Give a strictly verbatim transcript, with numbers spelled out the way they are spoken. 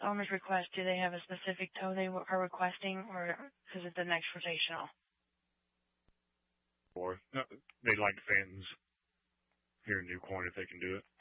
owner's request, do they have a specific tow they are requesting, or is it the next rotational? Or no, they'd like fans here in New Corn if they can do it.